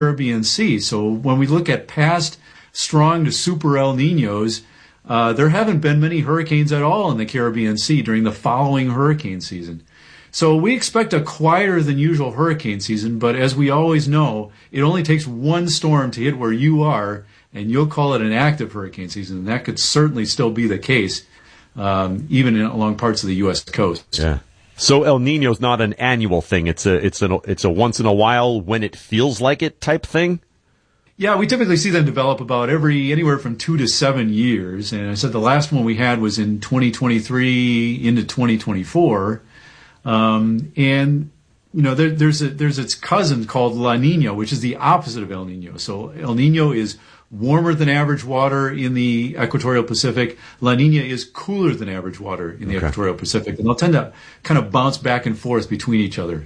Caribbean Sea. So when we look at past strong to super El Niños, there haven't been many hurricanes at all in the Caribbean Sea during the following hurricane season. So we expect a quieter than usual hurricane season, but as we always know, it only takes one storm to hit where you are, and you'll call it an active hurricane season. And that could certainly still be the case, even along parts of the U.S. coast. Yeah. So El Niño's not an annual thing. It's a once in a while when it feels like it type thing. Yeah, we typically see them develop about anywhere from 2 to 7 years. And I said the last one we had was in 2023 into 2024. And there's its cousin called La Nina, which is the opposite of El Nino. So El Nino is warmer than average water in the equatorial Pacific. La Nina is cooler than average water in the equatorial Pacific, and they'll tend to kind of bounce back and forth between each other.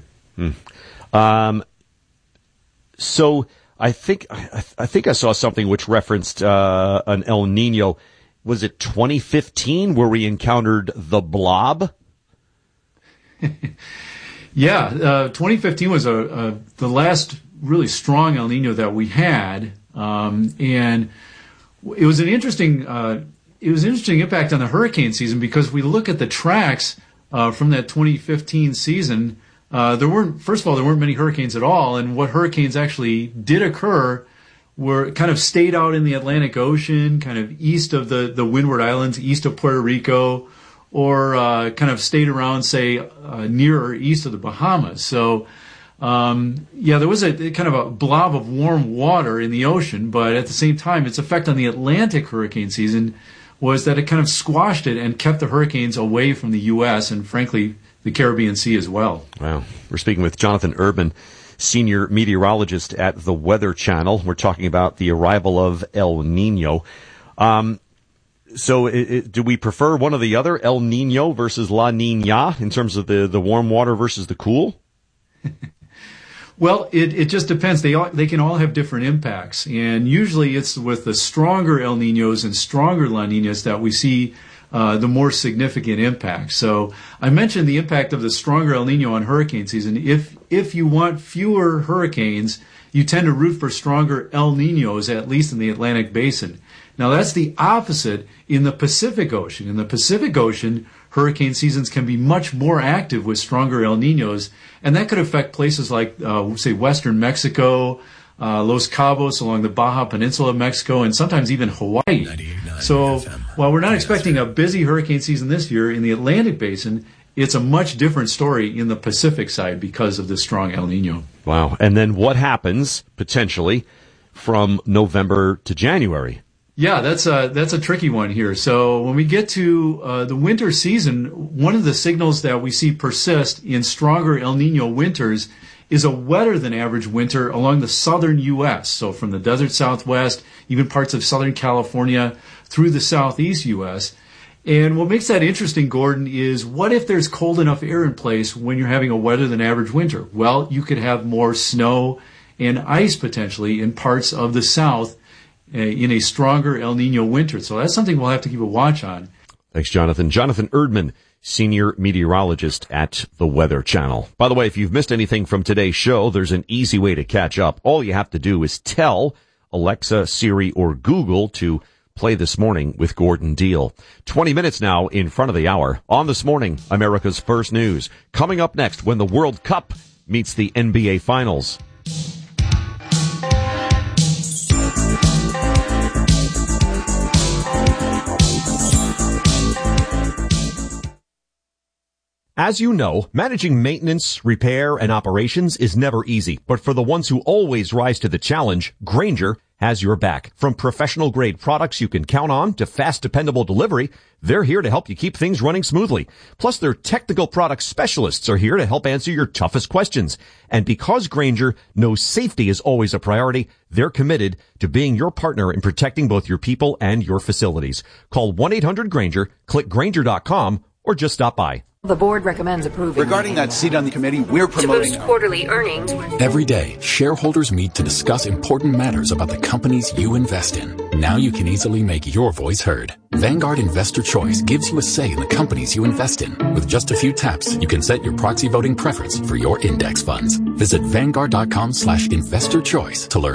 So I think I saw something which referenced an El Nino. Was it 2015 where we encountered the blob? Yeah, 2015 was the last really strong El Nino that we had, and it was an interesting impact on the hurricane season because we look at the tracks from that 2015 season. There weren't many hurricanes at all, and what hurricanes actually did occur were kind of stayed out in the Atlantic Ocean, kind of east of the Windward Islands, east of Puerto Rico, or kind of stayed around, say, near or east of the Bahamas. So, there was a kind of a blob of warm water in the ocean, but at the same time, its effect on the Atlantic hurricane season was that it kind of squashed it and kept the hurricanes away from the U.S. and, frankly, the Caribbean Sea as well. Wow. We're speaking with Jonathan Erdman, senior meteorologist at the Weather Channel. We're talking about the arrival of El Nino. So do we prefer one or the other, El Nino versus La Nina, in terms of the warm water versus the cool? Well, it just depends. They can all have different impacts. And usually it's with the stronger El Ninos and stronger La Ninas that we see the more significant impact. So I mentioned the impact of the stronger El Nino on hurricane season. If you want fewer hurricanes, you tend to root for stronger El Ninos, at least in the Atlantic Basin. Now, that's the opposite in the Pacific Ocean. In the Pacific Ocean, hurricane seasons can be much more active with stronger El Ninos, and that could affect places like, say, western Mexico, Los Cabos along the Baja Peninsula of Mexico, and sometimes even Hawaii. So while we're not expecting a busy hurricane season this year in the Atlantic Basin, it's a much different story in the Pacific side because of the strong El Nino. Wow. And then what happens, potentially, from November to January? Yeah, that's a tricky one here. So when we get to the winter season, one of the signals that we see persist in stronger El Nino winters is a wetter than average winter along the southern U.S. So from the desert Southwest, even parts of Southern California through the southeast U.S. And what makes that interesting, Gordon, is what if there's cold enough air in place when you're having a wetter than average winter? Well, you could have more snow and ice potentially in parts of the south in a stronger El Nino winter. So that's something we'll have to keep a watch on. Thanks, Jonathan. Jonathan Erdman, senior meteorologist at the Weather Channel. By the way, if you've missed anything from today's show, there's an easy way to catch up. All you have to do is tell Alexa, Siri, or Google to play This Morning with Gordon Deal. 20 minutes now in front of the hour. On This Morning, America's First News. Coming up next when the World Cup meets the NBA Finals. As you know, managing maintenance, repair, and operations is never easy. But for the ones who always rise to the challenge, Grainger has your back. From professional-grade products you can count on to fast, dependable delivery, they're here to help you keep things running smoothly. Plus, their technical product specialists are here to help answer your toughest questions. And because Grainger knows safety is always a priority, they're committed to being your partner in protecting both your people and your facilities. Call 1-800-GRAINGER, click Grainger.com, or just stop by. The board recommends approving. Regarding that seat on the committee, we're promoting to boost quarterly earnings. Every day, shareholders meet to discuss important matters about the companies you invest in. Now you can easily make your voice heard. Vanguard Investor Choice gives you a say in the companies you invest in. With just a few taps, you can set your proxy voting preference for your index funds. Visit Vanguard.com/investor choice to learn